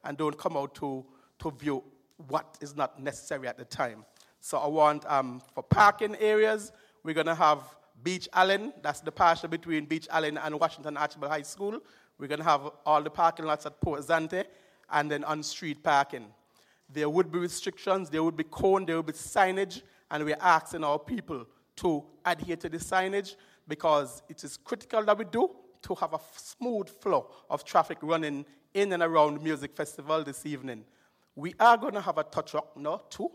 and don't come out to view what is not necessary at the time. So I want, for parking areas, we're going to have Beach Allen. That's the partial between Beach Allen and Washington Archibald High School. We're going to have all the parking lots at Port Zante, and then on-street parking. There would be restrictions, there would be cone, there would be signage, and we're asking our people to adhere to the signage because it is critical that we do to have a smooth flow of traffic running in and around the music festival this evening. We are going to have a tow truck, two,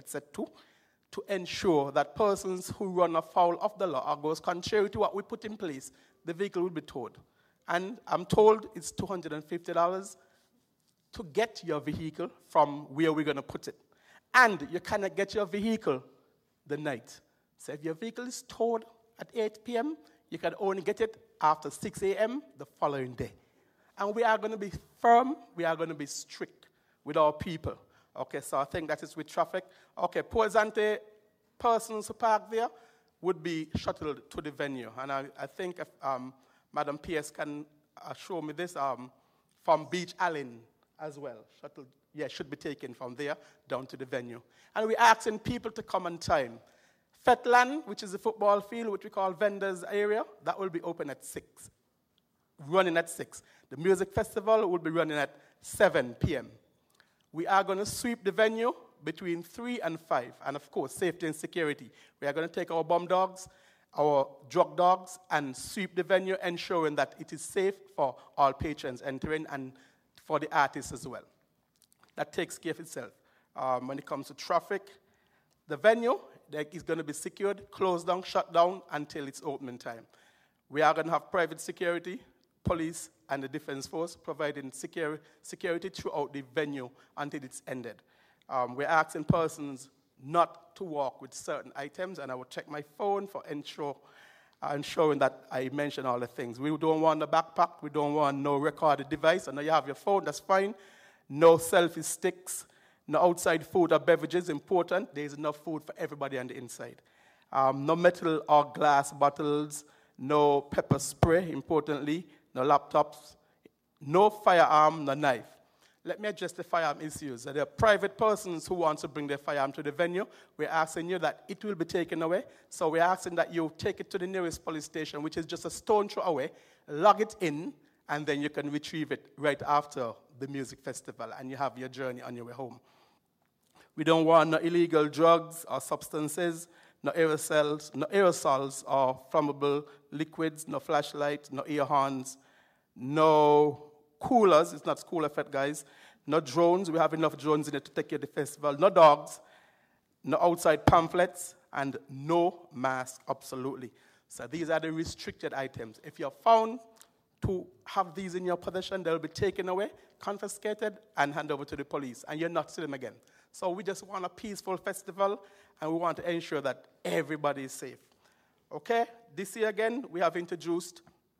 to ensure that persons who run afoul of the law or goes contrary to what we put in place, the vehicle will be towed. And I'm told it's $250 to get your vehicle from where we're going to put it. And you cannot get your vehicle the night. So if your vehicle is towed at 8 p.m., you can only get it after 6 a.m. the following day. And we are going to be firm, we are going to be strict with our people. Okay, so I think that is with traffic. Okay, Port Zante persons who park there would be shuttled to the venue. And I think if Madam P.S. can show me this from Beach Allen as well. Shuttle, should be taken from there down to the venue. And we're asking people to come on time. Fetland, which is the football field, which we call vendors area, that will be open at 6, running at 6. The music festival will be running at 7 p.m. We are going to sweep the venue between 3 and 5, and of course, safety and security. We are going to take our bomb dogs, our drug dogs, and sweep the venue, ensuring that it is safe for all patrons entering and for the artists as well. That takes care of itself. When it comes to traffic, the venue is going to be secured, closed down, shut down until its opening time. We are going to have private security, police, and the Defense Force providing security throughout the venue until it's ended. We're asking persons not to walk with certain items, and I will check my phone for ensuring that I mention all the things. We don't want a backpack. We don't want no recorded device. I know you have your phone, that's fine. No selfie sticks. No outside food or beverages, important. There's enough food for everybody on the inside. No metal or glass bottles. No pepper spray, importantly. No laptops. No firearm, no knife. Let me address the firearm issues. There are private persons who want to bring their firearm to the venue. We're asking you that it will be taken away. So we're asking that you take it to the nearest police station, which is just a stone throw away, log it in, and then you can retrieve it right after the music festival, and you have your journey on your way home. We don't want no illegal drugs or substances, no aerosols or flammable liquids, no flashlights, no ear horns, no coolers. It's not school effect, guys. No drones. We have enough drones in it to take care of the festival. No dogs, no outside pamphlets, and no mask, absolutely. So these are the restricted items. If you're found to have these in your possession, they'll be taken away, confiscated, and handed over to the police, and you're not seeing them again. So we just want a peaceful festival, and we want to ensure that everybody is safe. Okay? This year again, we have introduced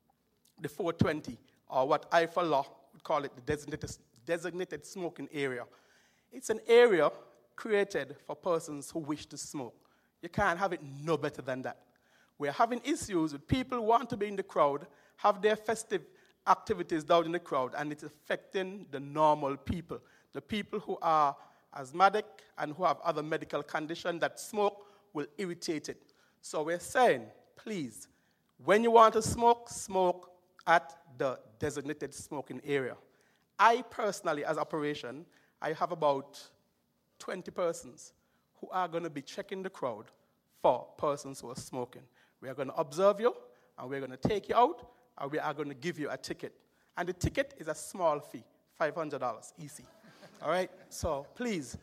the 420, or what I, for law, would call it the designated smoking area. It's an area created for persons who wish to smoke. You can't have it no better than that. We're having issues with people who want to be in the crowd, have their festive activities down in the crowd, and it's affecting the normal people, the people who are asthmatic and who have other medical conditions that smoke will irritate it. So we're saying, please, when you want to smoke, smoke at the designated smoking area. I personally, as operation, I have about 20 persons who are going to be checking the crowd for persons who are smoking. We are going to observe you, and we're going to take you out, and we are going to give you a ticket. And the ticket is a small fee, $500, easy. All right? So please,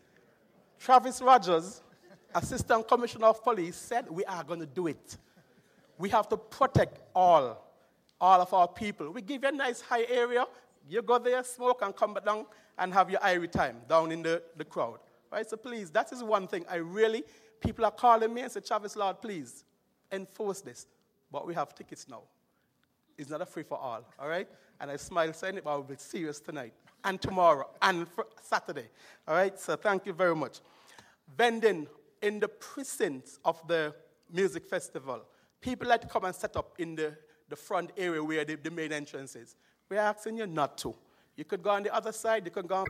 Travis Rogers, Assistant Commissioner of Police, said we are going to do it. We have to protect all of our people. We give you a nice high area. You go there, smoke, and come back down and have your Irie time down in the crowd. Right? So please, that is one thing people are calling me and say, Travis Lord, please, enforce this. But we have tickets now. It's not a free for all right? And I smile saying it, but I'll be serious tonight and tomorrow and Saturday, all right? So thank you very much. Vending in the precincts of the music festival. People like to come and set up in the front area where the main entrance is. We're asking you not to. You could go on the other side, you could go on